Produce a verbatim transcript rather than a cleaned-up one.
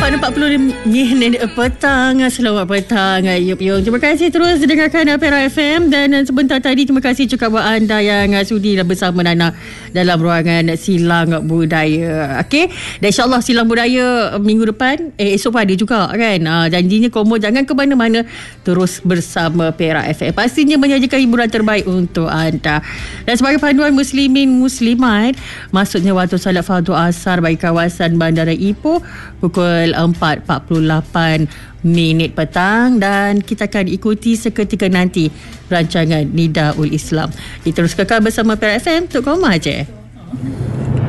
empat empat puluh minit petang. Selamat petang Yup Yung. Terima kasih terus dengarkan Perak F M. Dan sebentar tadi terima kasih juga buat anda yang sudi bersama Nana dalam ruangan Silang Budaya. Okey, dan insyaAllah Silang Budaya minggu depan, eh esok pun ada juga kan. ha, Janjinya komo jangan ke mana-mana, terus bersama Perak F M. Pastinya menyajikan hiburan terbaik untuk anda. Dan sebagai panduan muslimin muslimat, maksudnya waktu salat fardu asar bagi kawasan Bandara Ipoh pukul empat empat puluh lapan minit petang. Dan kita akan ikuti seketika nanti rancangan Nidaul Islam. Diteruskan bersama Perak F M. Tok Koma je.